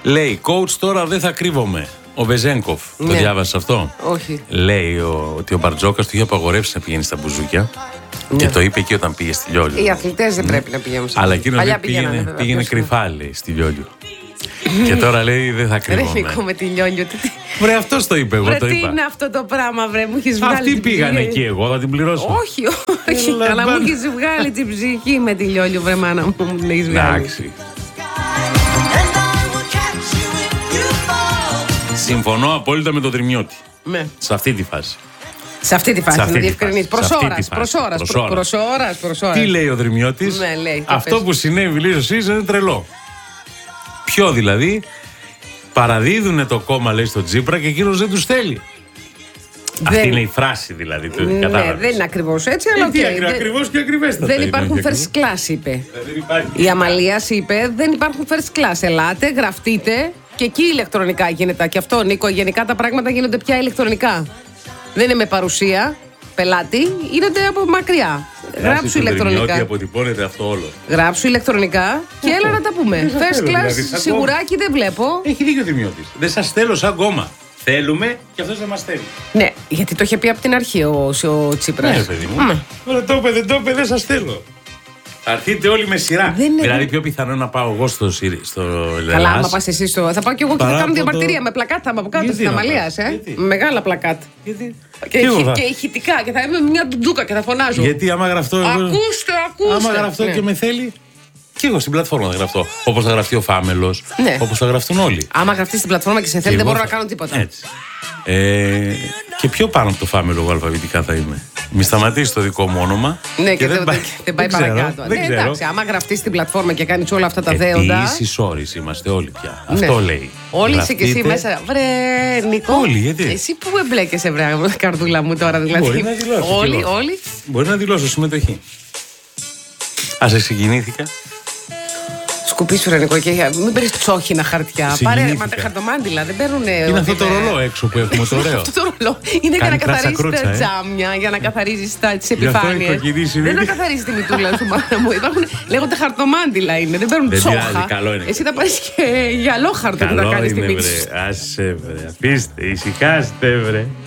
Λέει, coach, τώρα δεν θα κρύβομαι. Ο Βεζένκοφ, το διάβασε αυτό? Όχι. Λέει ότι ο Μπαρτζόκας του είχε απαγορεύσει να πηγαίνει στα μπουζούκια. Και το είπε εκεί όταν πήγε στη Λιόλιο. Οι αθλητές δεν πρέπει να πηγαίνουν σε αλλά εκείνο πήγαινε κρυφά, λέει, στη Λιόλιο. Και τώρα λέει δεν θα κρύβομαι. Ρε Νίκο με τη Λιόλιο. Βρε, αυτός το είπε, εγώ το είπα. Τι είναι αυτό το πράγμα, βρε, μου έχεις βγάλει. Αυτοί πήγαν εκεί, εγώ θα την πληρώσω. Όχι, αλλά μου έχεις βγάλει την ψυχή με τη Λιόλιο, βρε μάνα μου, μου την έχεις βγάλει. Εντάξει. Συμφωνώ απόλυτα με τον Τριμιώτη. Ναι. Σε αυτή τη φάση. Σε αυτή τη φάση να διευκρινίσει. Προσώρας. Τι λέει ο Δρυμιώτης? Ναι, λέει, αυτό που συνέβη, λέει ο ΣΥΡΙΖΑ, είναι τρελό. Ποιο δηλαδή? Παραδίδουνε το κόμμα, λέει, στο Τσίπρα και εκείνος δεν τους θέλει. Αυτή είναι η φράση δηλαδή. Ναι, δεν είναι ακριβώς έτσι, αλλά ακριβώς και ακριβέστατα. Δεν υπάρχουν first class, είπε. Η Αμαλίας είπε, δεν υπάρχουν first class. Ελάτε, γραφτείτε και εκεί ηλεκτρονικά γίνεται. Και αυτό, Νίκο, γενικά τα πράγματα γίνονται πια ηλεκτρονικά. Δεν είναι με παρουσία πελάτη, γίνονται από μακριά. Γράψου ηλεκτρονικά. Ότι αποτυπώνεται αυτό όλο. Γράψου ηλεκτρονικά και έλα να τα πούμε. First class, σιγουράκι δεν βλέπω. Έχει δίκιο ο Δημιώτης. Δεν σας θέλω σαν κόμμα. Θέλουμε και αυτός δεν μας θέλει. Ναι, γιατί το είχε πει από την αρχή ο Τσίπρας. Ναι, παιδί μου. Δεν το είπε, δεν σας θέλω. Αρχίτε όλοι με σειρά. Δηλαδή, πιο πιθανό να πάω εγώ στο Ελλάδας. Καλά, άμα πας εσύ στο. Θα πάω και εγώ και θα κάνω διαμαρτυρία με πλακάτα από κάτω στην Αμαλίας. Μεγάλα πλακάτ. Γιατί? Και ηχητικά. Και θα είμαι μια ντουντούκα και θα φωνάζω. Γιατί άμα γραφτώ. Ακούστε. Άμα γραφτώ και με θέλει. Και εγώ στην πλατφόρμα θα γραφτώ. Όπως θα γραφτεί ο Φάμελος. Όπως θα γραφτούν όλοι. Άμα γραφτεί στην πλατφόρμα και σε θέλει, δεν μπορώ να κάνω τίποτα. Έτσι. Και πιο πάνω από το Φάμελο, εγώ αλφαβητικά θα είμαι. Μη σταματήσει το δικό μου όνομα. Ναι, και δεν πάει παρακάτω. Ναι, εντάξει, άμα γραφτεί στην πλατφόρμα και κάνει όλα αυτά τα δέοντα. Ίσης όρης είμαστε όλοι πια. Αυτό λέει. Όλοι είσαι και εσύ μέσα. Βρε, Νικό. Όλοι, γιατί? Εσύ που εμπλέκεσαι, βρε, καρδούλα μου τώρα, δηλαδή. Μπορεί να δηλώσω. Όλοι. Μπορεί να δηλώσω συμμετοχή. Ας εξεκινήθηκα. Σκουπίσου, ρε Νικό, και μην παίρνει τσόχινα χαρτιά. Πάρε χαρτομάντιλα, δεν παίρνουν. Είναι αυτό το ρολό έξω που έχουμε το ωραίο. Αυτό το ρολό είναι για να καθαρίσει τα τζάμια, για να καθαρίσει τι επιφάνειες. Δεν να καθαρίσει τη μητούλα σου, μάνα μου. Λέγονται χαρτομάντιλα είναι, δεν παίρνουν τσόχα. Εσύ θα πάρει και γυαλό χαρτό που θα κάνει τη μύτη. Άσε, βρε, αφήστε, ησυχάστε, βρε.